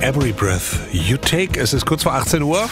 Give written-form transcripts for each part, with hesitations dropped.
Every Breath You Take. Es ist kurz vor 18 Uhr.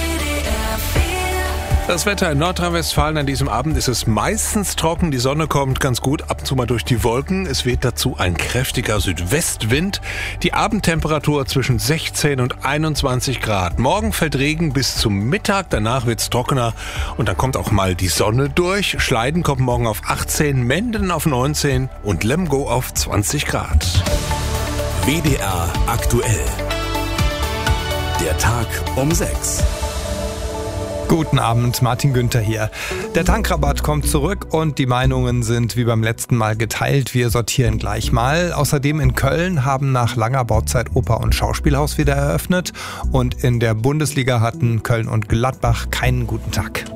Das Wetter in Nordrhein-Westfalen an diesem Abend ist es meistens trocken. Die Sonne kommt ganz gut ab und zu mal durch die Wolken. Es weht dazu ein kräftiger Südwestwind. Die Abendtemperatur zwischen 16 und 21 Grad. Morgen fällt Regen bis zum Mittag. Danach wird es trockener und dann kommt auch mal die Sonne durch. Schleiden kommt morgen auf 18, Menden auf 19 und Lemgo auf 20 Grad. WDR aktuell. Der Tag um 6. Guten Abend, Martin Günther hier. Der Tankrabatt kommt zurück und die Meinungen sind wie beim letzten Mal geteilt. Wir sortieren gleich mal. Außerdem in Köln haben nach langer Bauzeit Oper und Schauspielhaus wieder eröffnet. Und in der Bundesliga hatten Köln und Gladbach keinen guten Tag.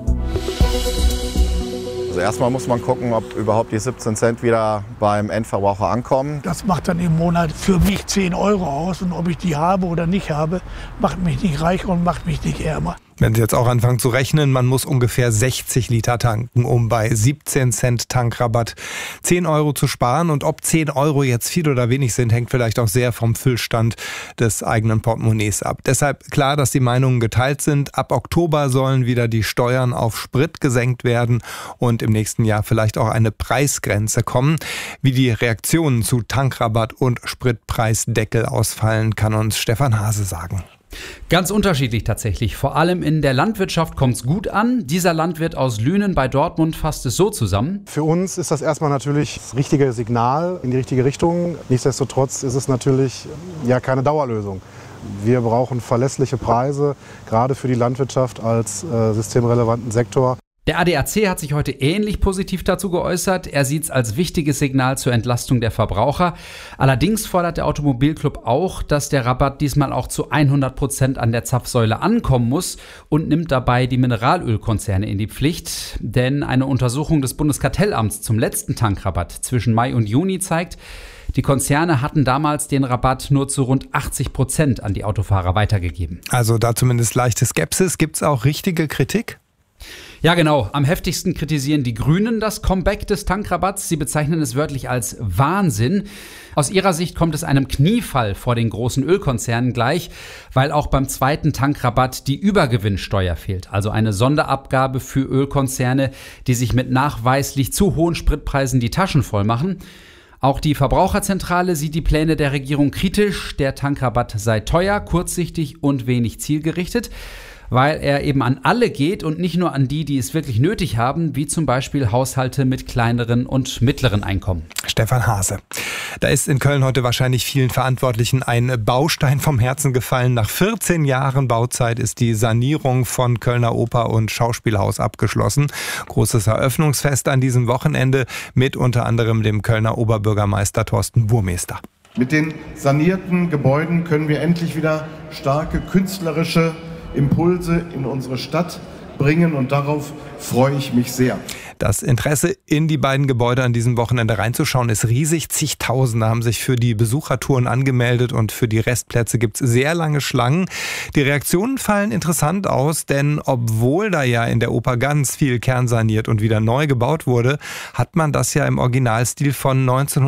Also erstmal muss man gucken, ob überhaupt die 17 Cent wieder beim Endverbraucher ankommen. Das macht dann im Monat für mich 10 Euro aus. Und ob ich die habe oder nicht habe, macht mich nicht reicher und macht mich nicht ärmer. Wenn Sie jetzt auch anfangen zu rechnen, man muss ungefähr 60 Liter tanken, um bei 17 Cent Tankrabatt 10 Euro zu sparen. Und ob 10 Euro jetzt viel oder wenig sind, hängt vielleicht auch sehr vom Füllstand des eigenen Portemonnaies ab. Deshalb klar, dass die Meinungen geteilt sind. Ab Oktober sollen wieder die Steuern auf Sprit gesenkt werden und im nächsten Jahr vielleicht auch eine Preisgrenze kommen. Wie die Reaktionen zu Tankrabatt und Spritpreisdeckel ausfallen, kann uns Stefan Hase sagen. Ganz unterschiedlich tatsächlich. Vor allem in der Landwirtschaft kommt es gut an. Dieser Landwirt aus Lünen bei Dortmund fasst es so zusammen. Für uns ist das erstmal natürlich das richtige Signal in die richtige Richtung. Nichtsdestotrotz ist es natürlich keine Dauerlösung. Wir brauchen verlässliche Preise, gerade für die Landwirtschaft als systemrelevanten Sektor. Der ADAC hat sich heute ähnlich positiv dazu geäußert. Er sieht es als wichtiges Signal zur Entlastung der Verbraucher. Allerdings fordert der Automobilclub auch, dass der Rabatt diesmal auch zu 100% an der Zapfsäule ankommen muss und nimmt dabei die Mineralölkonzerne in die Pflicht. Denn eine Untersuchung des Bundeskartellamts zum letzten Tankrabatt zwischen Mai und Juni zeigt, die Konzerne hatten damals den Rabatt nur zu rund 80% an die Autofahrer weitergegeben. Also da zumindest leichte Skepsis. Gibt es auch richtige Kritik? Ja, genau. Am heftigsten kritisieren die Grünen das Comeback des Tankrabatts. Sie bezeichnen es wörtlich als Wahnsinn. Aus ihrer Sicht kommt es einem Kniefall vor den großen Ölkonzernen gleich, weil auch beim zweiten Tankrabatt die Übergewinnsteuer fehlt. Also eine Sonderabgabe für Ölkonzerne, die sich mit nachweislich zu hohen Spritpreisen die Taschen voll machen. Auch die Verbraucherzentrale sieht die Pläne der Regierung kritisch. Der Tankrabatt sei teuer, kurzsichtig und wenig zielgerichtet, weil er eben an alle geht und nicht nur an die, die es wirklich nötig haben, wie zum Beispiel Haushalte mit kleineren und mittleren Einkommen. Stefan Hase. Da ist in Köln heute wahrscheinlich vielen Verantwortlichen ein Baustein vom Herzen gefallen. Nach 14 Jahren Bauzeit ist die Sanierung von Kölner Oper und Schauspielhaus abgeschlossen. Großes Eröffnungsfest an diesem Wochenende mit unter anderem dem Kölner Oberbürgermeister Thorsten Burmester. Mit den sanierten Gebäuden können wir endlich wieder starke künstlerische Impulse in unsere Stadt bringen und darauf freue ich mich sehr. Das Interesse in die beiden Gebäude an diesem Wochenende reinzuschauen ist riesig. Zigtausende haben sich für die Besuchertouren angemeldet und für die Restplätze gibt es sehr lange Schlangen. Die Reaktionen fallen interessant aus, denn obwohl da ja in der Oper ganz viel kernsaniert und wieder neu gebaut wurde, hat man das ja im Originalstil von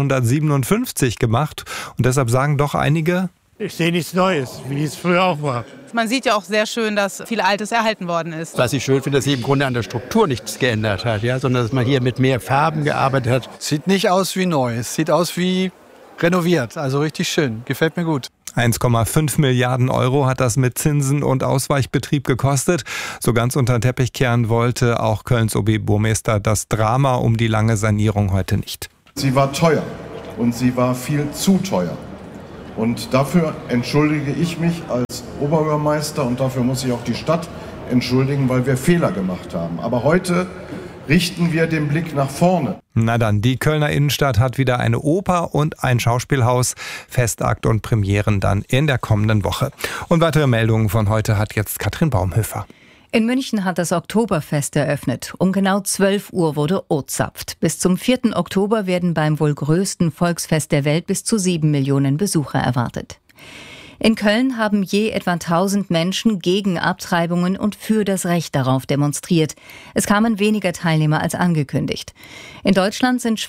1957 gemacht. Und deshalb sagen doch einige: Ich sehe nichts Neues, wie es früher auch war. Man sieht ja auch sehr schön, dass viel Altes erhalten worden ist. Was ich schön finde, dass sich im Grunde an der Struktur nichts geändert hat, sondern dass man hier mit mehr Farben gearbeitet hat. Sieht nicht aus wie neu, es sieht aus wie renoviert, also richtig schön, gefällt mir gut. 1,5 Milliarden Euro hat das mit Zinsen und Ausweichbetrieb gekostet. So ganz unter den Teppich kehren wollte auch Kölns OB-Burmester das Drama um die lange Sanierung heute nicht. Sie war teuer und sie war viel zu teuer. Und dafür entschuldige ich mich als Oberbürgermeister und dafür muss sich auch die Stadt entschuldigen, weil wir Fehler gemacht haben. Aber heute richten wir den Blick nach vorne. Na dann, die Kölner Innenstadt hat wieder eine Oper und ein Schauspielhaus. Festakt und Premieren dann in der kommenden Woche. Und weitere Meldungen von heute hat jetzt Katrin Baumhöfer. In München hat das Oktoberfest eröffnet. Um genau 12 Uhr wurde O-zapft. Bis zum 4. Oktober werden beim wohl größten Volksfest der Welt bis zu 7 Millionen Besucher erwartet. In Köln haben je etwa 1000 Menschen gegen Abtreibungen und für das Recht darauf demonstriert. Es kamen weniger Teilnehmer als angekündigt. In Deutschland sind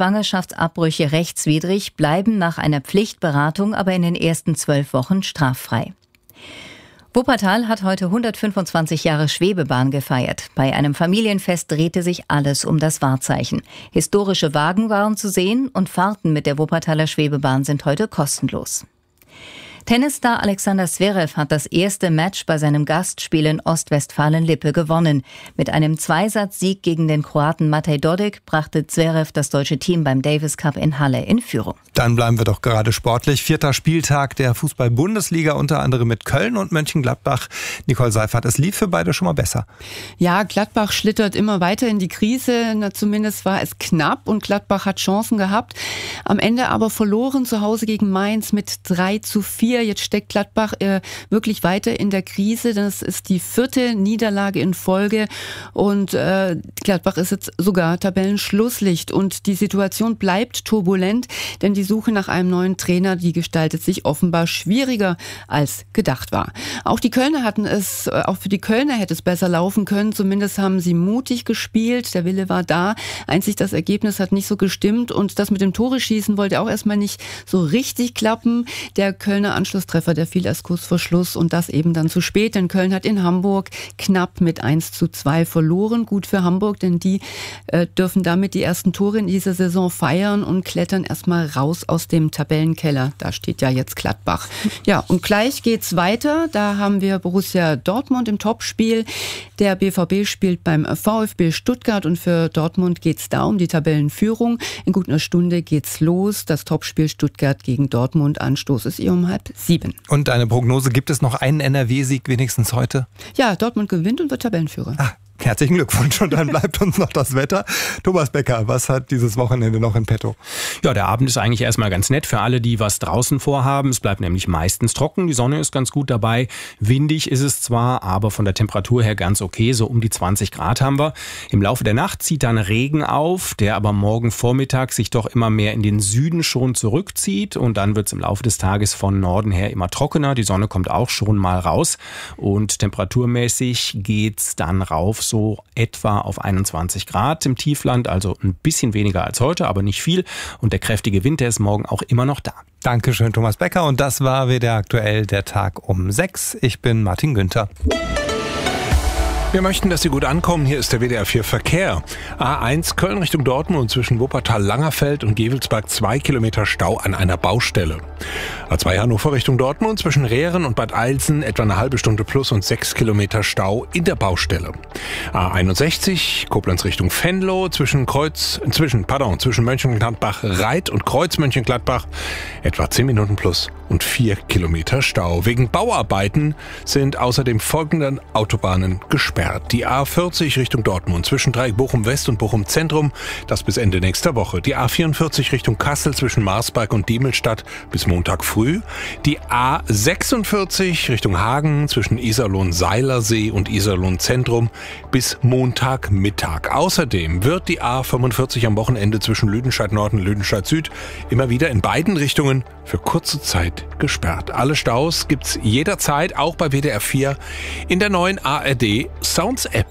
Schwangerschaftsabbrüche rechtswidrig, bleiben nach einer Pflichtberatung aber in den ersten 12 Wochen straffrei. Wuppertal hat heute 125 Jahre Schwebebahn gefeiert. Bei einem Familienfest drehte sich alles um das Wahrzeichen. Historische Wagen waren zu sehen und Fahrten mit der Wuppertaler Schwebebahn sind heute kostenlos. Tennisstar Alexander Zverev hat das erste Match bei seinem Gastspiel in Ostwestfalen-Lippe gewonnen. Mit einem Zweisatz-Sieg gegen den Kroaten Matej Dodic brachte Zverev das deutsche Team beim Davis Cup in Halle in Führung. Dann bleiben wir doch gerade sportlich. 4. Spieltag der Fußball-Bundesliga, unter anderem mit Köln und Mönchengladbach. Nicole Seifert, es lief für beide schon mal besser. Ja, Gladbach schlittert immer weiter in die Krise. Zumindest war es knapp und Gladbach hat Chancen gehabt. Am Ende aber verloren zu Hause gegen Mainz mit 3:4. Jetzt steckt Gladbach wirklich weiter in der Krise. Das ist die 4. Niederlage in Folge und Gladbach ist jetzt sogar Tabellenschlusslicht und die Situation bleibt turbulent, denn die Suche nach einem neuen Trainer, die gestaltet sich offenbar schwieriger als gedacht war. Auch für die Kölner hätte es besser laufen können. Zumindest haben sie mutig gespielt. Der Wille war da. Einzig das Ergebnis hat nicht so gestimmt und das mit dem Tore-Schießen wollte auch erstmal nicht so richtig klappen. Der Kölner Anschlusstreffer, der fiel erst kurz vor Schluss und das eben dann zu spät, denn Köln hat in Hamburg knapp mit 1:2 verloren. Gut für Hamburg, denn die dürfen damit die ersten Tore in dieser Saison feiern und klettern erstmal raus aus dem Tabellenkeller. Da steht ja jetzt Gladbach. Ja, und gleich geht's weiter. Da haben wir Borussia Dortmund im Topspiel. Der BVB spielt beim VfB Stuttgart und für Dortmund geht's da um die Tabellenführung. In gut einer Stunde geht's los. Das Topspiel Stuttgart gegen Dortmund. Anstoß ist um 6:30. Und eine Prognose, gibt es noch einen NRW-Sieg wenigstens heute? Ja, Dortmund gewinnt und wird Tabellenführer. Herzlichen Glückwunsch und dann bleibt uns noch das Wetter. Thomas Becker, was hat dieses Wochenende noch in petto? Ja, der Abend ist eigentlich erstmal ganz nett für alle, die was draußen vorhaben. Es bleibt nämlich meistens trocken, die Sonne ist ganz gut dabei. Windig ist es zwar, aber von der Temperatur her ganz okay, so um die 20 Grad haben wir. Im Laufe der Nacht zieht dann Regen auf, der aber morgen Vormittag sich doch immer mehr in den Süden schon zurückzieht und dann wird es im Laufe des Tages von Norden her immer trockener. Die Sonne kommt auch schon mal raus und temperaturmäßig geht's dann rauf, so etwa auf 21 Grad im Tiefland, also ein bisschen weniger als heute, aber nicht viel. Und der kräftige Wind, der ist morgen auch immer noch da. Dankeschön, Thomas Becker. Und das war WDR aktuell, der Tag um 6. Ich bin Martin Günther. Wir möchten, dass Sie gut ankommen. Hier ist der WDR 4 Verkehr. A1 Köln Richtung Dortmund zwischen Wuppertal-Langerfeld und Gevelsberg 2 Kilometer Stau an einer Baustelle. A2 Hannover Richtung Dortmund zwischen Rehren und Bad Eilsen etwa eine halbe Stunde plus und 6 Kilometer Stau in der Baustelle. A61 Koblenz Richtung Venlo zwischen Mönchengladbach-Reit und Kreuz Mönchengladbach etwa 10 Minuten plus und 4 Kilometer Stau. Wegen Bauarbeiten sind außerdem folgende Autobahnen gesperrt. Die A40 Richtung Dortmund zwischen Dreieck Bochum West und Bochum Zentrum, das bis Ende nächster Woche. Die A44 Richtung Kassel zwischen Marsberg und Diemelstadt bis Montag früh. Die A46 Richtung Hagen zwischen Iserlohn-Seilersee und Iserlohn-Zentrum bis Montagmittag. Außerdem wird die A45 am Wochenende zwischen Lüdenscheid Nord und Lüdenscheid Süd immer wieder in beiden Richtungen für kurze Zeit gesperrt. Alle Staus gibt's jederzeit, auch bei WDR 4, in der neuen ARD Sounds App.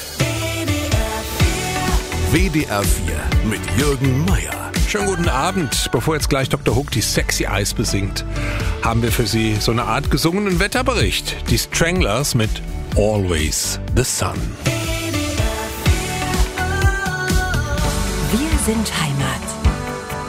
WDR 4 mit Jürgen Meier. Schönen guten Abend. Bevor jetzt gleich Dr. Hook die Sexy Eyes besingt, haben wir für Sie so eine Art gesungenen Wetterbericht. Die Stranglers mit Always the Sun. Wir sind Heimat.